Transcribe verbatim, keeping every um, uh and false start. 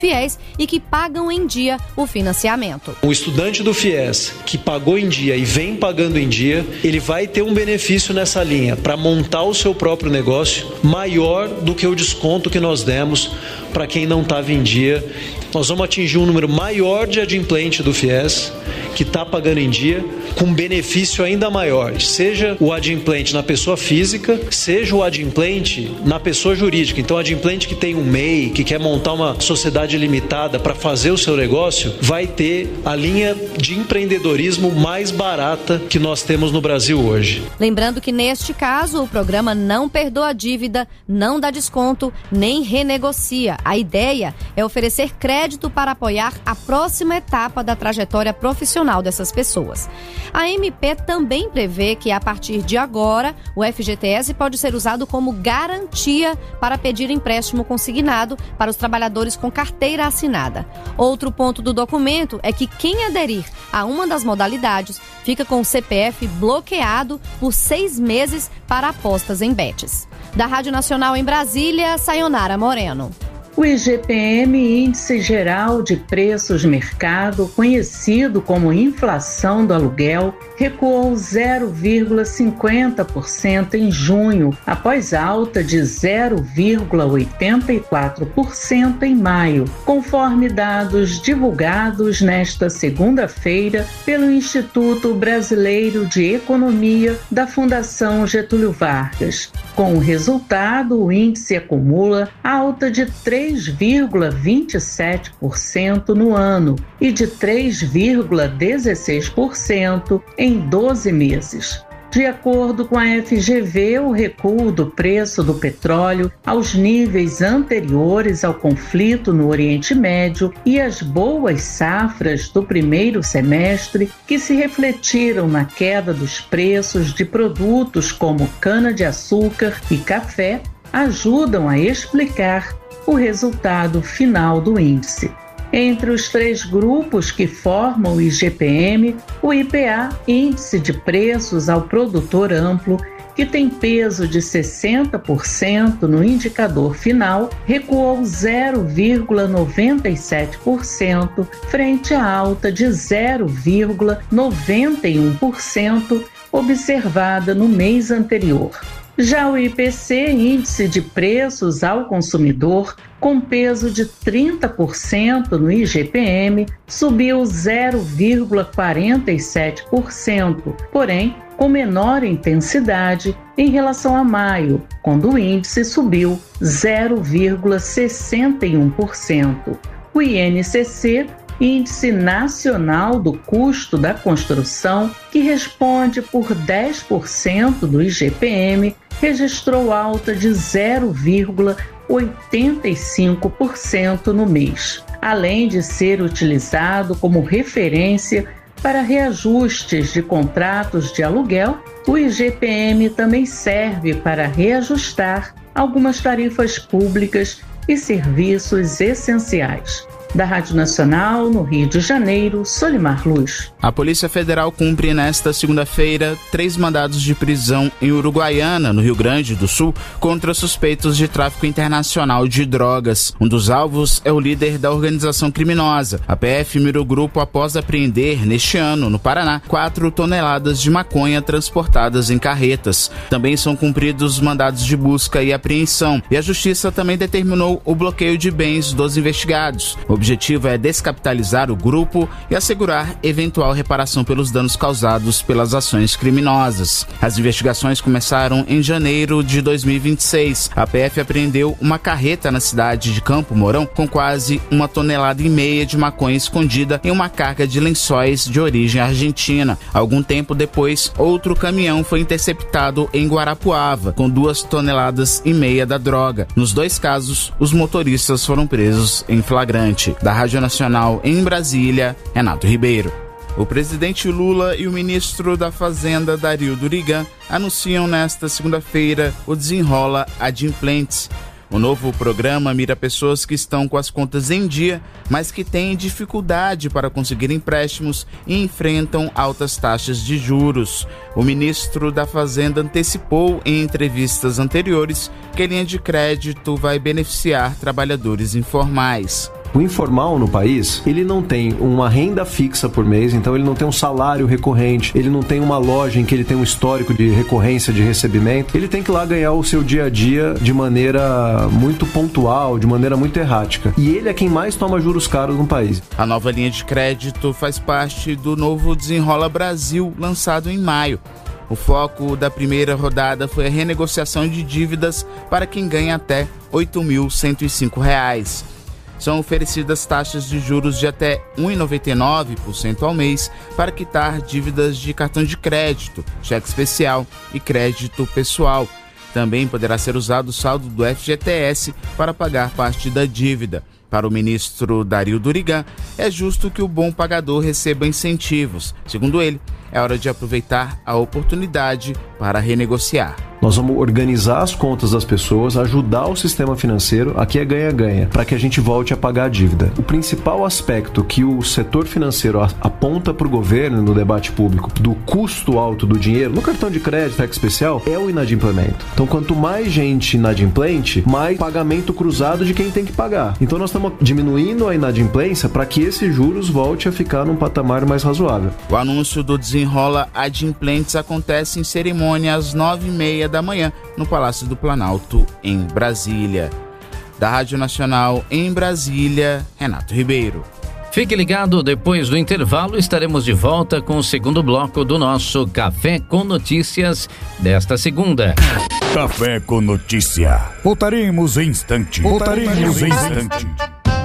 FIES e que pagam em dia o financiamento. O estudante do FIES que pagou em dia e vem pagando em dia, ele vai ter um benefício nessa linha para montar o seu próprio negócio maior do que o desconto que nós demos para quem não estava em dia. Nós vamos atingir um número maior de adimplente do FIES que está pagando em dia, com benefício ainda maior, seja o adimplente na pessoa física, seja o adimplente na pessoa jurídica. Então, o adimplente que tem um M E I, que quer montar uma sociedade limitada para fazer o seu negócio, vai ter a linha de empreendedorismo mais barata que nós temos no Brasil hoje. Lembrando que, neste caso, o programa não perdoa a dívida, não dá desconto, nem renegocia. A ideia é oferecer crédito para apoiar a próxima etapa da trajetória profissional dessas pessoas. A M P também prevê que, a partir de agora, o F G T S pode ser usado como garantia para pedir empréstimo consignado para os trabalhadores com carteira assinada. Outro ponto do documento é que quem aderir a uma das modalidades fica com o C P F bloqueado por seis meses para apostas em bets. Da Rádio Nacional em Brasília, Sayonara Moreno. O I G P M, Índice Geral de Preços Mercado, conhecido como inflação do aluguel, recuou zero vírgula cinquenta por cento em junho, após alta de zero vírgula oitenta e quatro por cento em maio, conforme dados divulgados nesta segunda-feira pelo Instituto Brasileiro de Economia da Fundação Getúlio Vargas. Com o resultado, o índice acumula alta de três vírgula vinte e sete por cento no ano e de três vírgula dezesseis por cento em doze meses. De acordo com a F G V, o recuo do preço do petróleo aos níveis anteriores ao conflito no Oriente Médio e as boas safras do primeiro semestre, que se refletiram na queda dos preços de produtos como cana-de-açúcar e café, ajudam a explicar o resultado final do índice. Entre os três grupos que formam o I G P M, o I P A, Índice de Preços ao Produtor Amplo, que tem peso de sessenta por cento no indicador final, recuou zero vírgula noventa e sete por cento frente à alta de zero vírgula noventa e um por cento observada no mês anterior. Já o I P C, Índice de Preços ao Consumidor, com peso de trinta por cento no I G P M, subiu zero vírgula quarenta e sete por cento, porém com menor intensidade em relação a maio, quando o índice subiu zero vírgula sessenta e um por cento. O I N C C, Índice Nacional do Custo da Construção, que responde por dez por cento do I G P M, registrou alta de zero vírgula oitenta e cinco por cento no mês, além de ser utilizado como referência para reajustes de contratos de aluguel. O I G P M também serve para reajustar algumas tarifas públicas e serviços essenciais. Da Rádio Nacional, no Rio de Janeiro, Solimar Luz. A Polícia Federal cumpre nesta segunda-feira três mandados de prisão em Uruguaiana, no Rio Grande do Sul, contra suspeitos de tráfico internacional de drogas. Um dos alvos é o líder da organização criminosa. A P F mira o grupo após apreender, neste ano, no Paraná, quatro toneladas de maconha transportadas em carretas. Também são cumpridos mandados de busca e apreensão, e a Justiça também determinou o bloqueio de bens dos investigados. O objetivo é descapitalizar o grupo e assegurar eventual reparação pelos danos causados pelas ações criminosas. As investigações começaram em janeiro de dois mil e vinte e seis. A P F apreendeu uma carreta na cidade de Campo Mourão com quase uma tonelada e meia de maconha escondida em uma carga de lençóis de origem argentina. Algum tempo depois, outro caminhão foi interceptado em Guarapuava com duas toneladas e meia da droga. Nos dois casos, os motoristas foram presos em flagrante. Da Rádio Nacional em Brasília, Renato Ribeiro. O presidente Lula e o ministro da Fazenda, Dario Durigan, anunciam nesta segunda-feira o Desenrola Adimplentes. O novo programa mira pessoas que estão com as contas em dia, mas que têm dificuldade para conseguir empréstimos e enfrentam altas taxas de juros. O ministro da Fazenda antecipou em entrevistas anteriores que a linha de crédito vai beneficiar trabalhadores informais. O informal no país, ele não tem uma renda fixa por mês, então ele não tem um salário recorrente, ele não tem uma loja em que ele tem um histórico de recorrência de recebimento, ele tem que ir lá ganhar o seu dia a dia de maneira muito pontual, de maneira muito errática. E ele é quem mais toma juros caros no país. A nova linha de crédito faz parte do novo Desenrola Brasil, lançado em maio. O foco da primeira rodada foi a renegociação de dívidas para quem ganha até oito mil cento e cinco reais. São oferecidas taxas de juros de até um vírgula noventa e nove por cento ao mês para quitar dívidas de cartão de crédito, cheque especial e crédito pessoal. Também poderá ser usado o saldo do F G T S para pagar parte da dívida. Para o ministro Dario Durigan, é justo que o bom pagador receba incentivos. Segundo ele, é hora de aproveitar a oportunidade para renegociar. Nós vamos organizar as contas das pessoas, ajudar o sistema financeiro, aqui é ganha-ganha, para que a gente volte a pagar a dívida. O principal aspecto que o setor financeiro aponta para o governo no debate público do custo alto do dinheiro, no cartão de crédito, cheque especial, é o inadimplemento. Então, quanto mais gente inadimplente, mais pagamento cruzado de quem tem que pagar. Então, nós estamos diminuindo a inadimplência para que esses juros volte a ficar num patamar mais razoável. O anúncio do Desenrola Adimplentes acontece em cerimônia às nove e meia da manhã no Palácio do Planalto, em Brasília. Da Rádio Nacional em Brasília, Renato Ribeiro. Fique ligado, depois do intervalo estaremos de volta com o segundo bloco do nosso Café com Notícias desta segunda. Café com Notícia. Voltaremos em instante. Voltaremos em instante.